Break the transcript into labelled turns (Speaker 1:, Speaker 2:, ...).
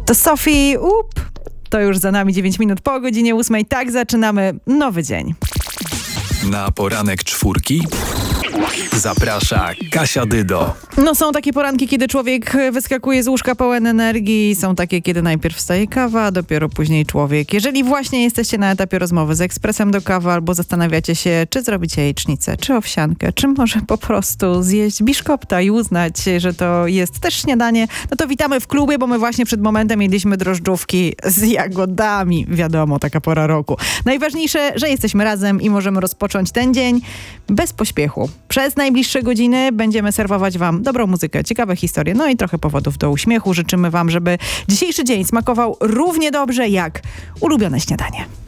Speaker 1: To Sophie, to już za nami 9 minut po godzinie 8. Tak zaczynamy nowy dzień.
Speaker 2: Na poranek czwórki zaprasza Kasia Dydo.
Speaker 1: No są takie poranki, kiedy człowiek wyskakuje z łóżka pełen energii. Są takie, kiedy najpierw wstaje kawa, a dopiero później człowiek. Jeżeli właśnie jesteście na etapie rozmowy z ekspresem do kawy albo zastanawiacie się, czy zrobić jajecznicę, czy owsiankę, czy może po prostu zjeść biszkopta i uznać, że to jest też śniadanie, no to witamy w klubie, bo my właśnie przed momentem jedliśmy drożdżówki z jagodami. Wiadomo, taka pora roku. Najważniejsze, że jesteśmy razem i możemy rozpocząć ten dzień bez pośpiechu. Przez najbliższe godziny będziemy serwować wam dobrą muzykę, ciekawe historie, no i trochę powodów do uśmiechu. Życzymy wam, żeby dzisiejszy dzień smakował równie dobrze jak ulubione śniadanie.